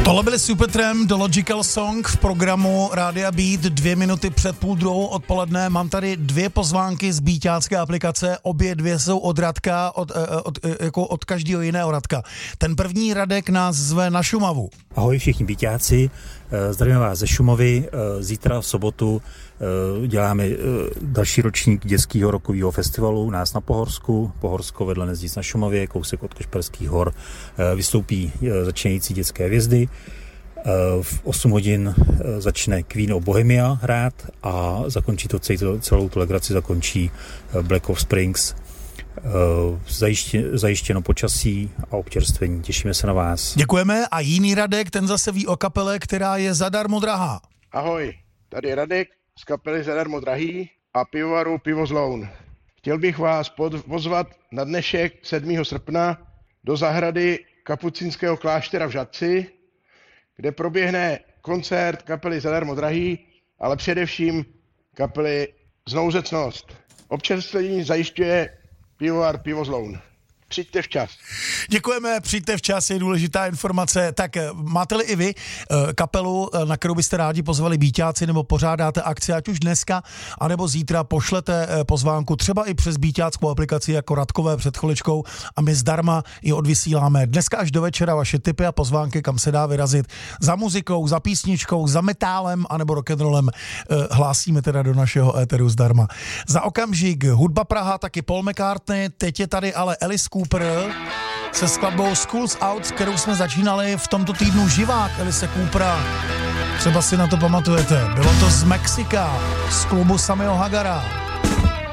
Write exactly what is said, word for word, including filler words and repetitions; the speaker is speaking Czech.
Tohle byly Supertramp, The Logical Song v programu Rádia Beat, dvě minuty před půl druhou odpoledne. Mám tady dvě pozvánky z beatácké aplikace, obě dvě jsou od Radka, od, od, jako od každého jiného Radka. Ten první Radek nás zve na Šumavu. Ahoj všichni beatáci, zdravím vás ze Šumavy. Zítra v sobotu děláme další ročník dětského rockového festivalu u nás na Pohorsku. Pohorsko vedle Nezdic na Šumavě, kousek od Kašperských hor. Vystoupí začínající dětské hvězdy. V osm hodin začne Queen of Bohemia hrát a zakončí to celou, celou tu legraci zakončí Black of Springs. Zajiště, zajištěno počasí a občerstvení. Těšíme se na vás. Děkujeme a jiný Radek, ten zase ví o kapele, která je zadarmo drahá. Ahoj, tady je Radek z kapely Zadarmo drahý a pivovaru Pivo Zloun. Chtěl bych vás pozvat na dnešek sedmého srpna do zahrady Kapucínského kláštera v Žatci, kde proběhne koncert kapely Zadarmo drahý, ale především kapely Znouzecnost. Občerstvení zajišťuje pivovar Pivo Zloun. Přijďte včas. Děkujeme, přijďte včas, je důležitá informace. Tak máte-li i vy kapelu, na kterou byste rádi pozvali beatáci, nebo pořádáte akci, ať už dneska, anebo zítra, pošlete pozvánku třeba i přes beatáckou aplikaci jako Radkové před chviličkou a my zdarma ji odvysíláme. Dneska až do večera vaše tipy a pozvánky, kam se dá vyrazit za muzikou, za písničkou, za metálem anebo rock'n'rollem, hlásíme teda do našeho éteru zdarma. Za okamžik hudba Praha, taky Paul McCartney, teď je tady ale Alice Cooper se skladbou Schools Out, kterou jsme začínali v tomto týdnu živák Alice Coopera. Třeba si na to pamatujete. Bylo to z Mexika, z klubu Samého Hagara.